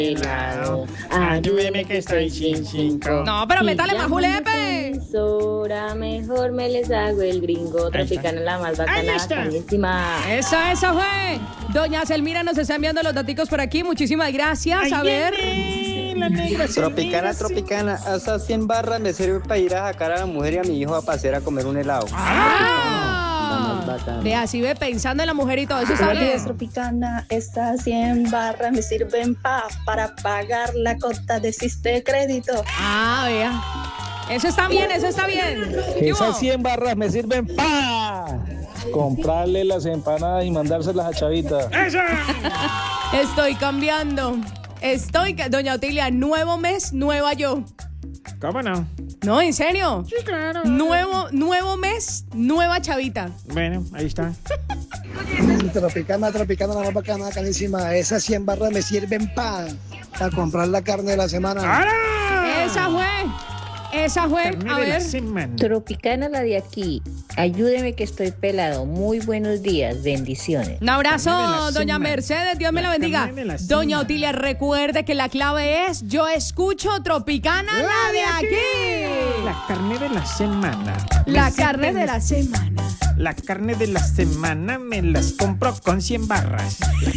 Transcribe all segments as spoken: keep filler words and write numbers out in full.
pelado. Ayúdeme que estoy sin cinco. No, pero métale más julepe. Ahora mejor me les hago el gringo. Tropicana la más bacana, carísima. Esa, esa fue. Doña Selmira nos está enviando los daticos por aquí. Muchísimas gracias. A ver. Tropicana, tropicana, esas cien barras me sirven para ir a sacar a la mujer y a mi hijo a pasear a comer un helado. ¡Ah! De así ve pensando en la mujer y todo eso. Buenos días, Tropicana. Estas cien barras me sirven pa, para pagar la cuota de sistema de crédito. Ah, vea. Eso está bien, eso está bien. Esas cien barras me sirven pa comprarle las empanadas y mandárselas a Chavita. Estoy cambiando. Estoy, doña Otilia, nuevo mes, nueva yo. ¿Cómo no? No, ¿en serio? Sí, claro. Nuevo, nuevo mes, nueva Chavita. Bueno, ahí está. Tropicana, tropicana, la más bacana, carísima. Esas cien barras me sirven pa a comprar la carne de la semana. ¡Ahora! Esa fue. Esa fue. Carne A de la ver. semana. Tropicana la de aquí. Ayúdeme que estoy pelado. Muy buenos días. Bendiciones. Un abrazo, Carne de la doña semana. Mercedes. Dios me la La bendiga. carne de la Doña semana. Otilia, recuerde que la clave es yo escucho Tropicana la de aquí. La carne de la semana. La Me carne sirven- de la semana. La carne de la semana me las compro con cien barras.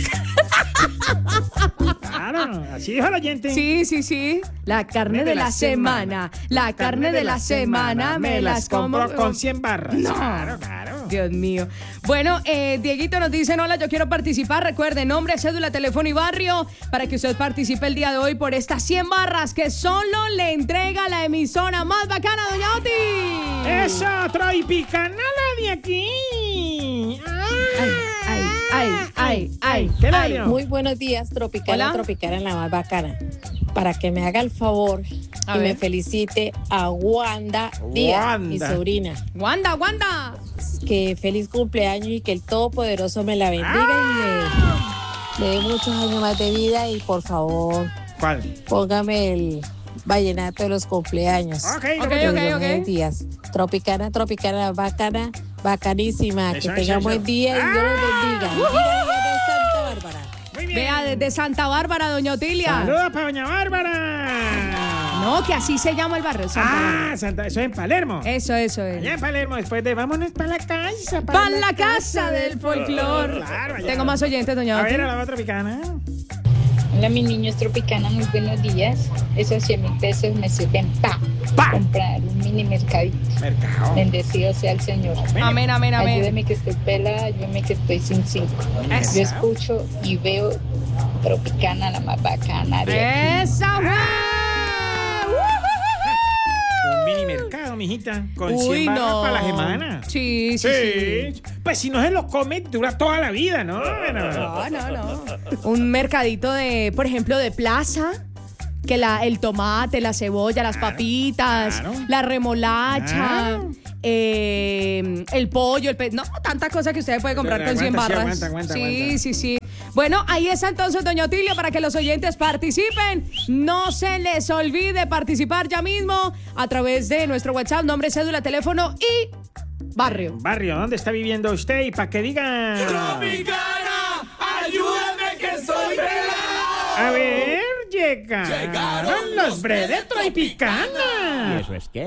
Claro, así dijo el oyente. Sí, sí, sí. La carne de la semana. La carne de la semana me las compro con cien barras. No. Claro, claro. Dios mío. Bueno, eh, Dieguito nos dice, hola, yo quiero participar. Recuerde, nombre, cédula, teléfono y barrio para que usted participe el día de hoy por estas cien barras que solo le entrega la emisora más bacana, doña Oti. Eso, Tropicana la de aquí. Ay, ay, ay, ay, ay. ¿Qué le ay. dio? Muy buenos días, Tropicana, Hola. Tropicana, la más bacana. Para que me haga el favor A y ver. me felicite a Wanda Díaz, mi Wanda. sobrina. Wanda, Wanda. Que feliz cumpleaños y que el Todopoderoso me la bendiga y me, le dé muchos años más de vida. Y por favor, ¿Cuál? póngame el vallenato de los cumpleaños. Ok, Ok, de ok, Diomedes ok. Díaz. Tropicana, Tropicana, bacana, bacanísima. Eso, que eso, tenga eso. buen día y Dios los bendiga. Diga, diga de Santa Bárbara. Muy bien. Vea, desde Santa Bárbara, doña Otilia. Saludos para doña Bárbara. No, que así se llama el barrio, Santa Ah, Bárbara. Santa, eso es en Palermo. Eso, eso es. Allá en Palermo, después de vámonos para la casa. Para la casa del folclor. Claro, allá. Tengo más oyentes, doña A Oti. ver, a la otra Tropicana. Hola, mis niños Tropicana, muy buenos días. Esos cien mil pesos me sirven para Pa. comprar un mini mercadito. Mercado. Bendecido sea el Señor. Amén, amén, amén. Ayúdeme que estoy pelada, ayúdeme que estoy sin cinco. Eso. Yo escucho y veo Tropicana, la más bacana de aquí. ¡Esa fue! Un mini mercado, mijita. Con Uy, cien barras no. para la semana. Sí, sí, sí. Sí. Pues si no se los come, dura toda la vida, ¿no? Bueno. No, no, no. Un mercadito de, por ejemplo, de plaza. Que la, el tomate, la cebolla, las Claro, papitas, claro. la remolacha, Claro. eh, el pollo, el pez. No, tantas cosas que usted puede comprar con Aguanta, cien sí, barras. aguanta, aguanta, sí, aguanta. sí, sí. Bueno, ahí está entonces, doña Otilia, para que los oyentes participen. No se les olvide participar ya mismo a través de nuestro WhatsApp, nombre, cédula, teléfono y barrio. Barrio, ¿dónde está viviendo usted? Y para que diga. ¡Ayúdame que soy pelado! A ver, llegaron, los bre de Tropicana. ¿Y eso es qué?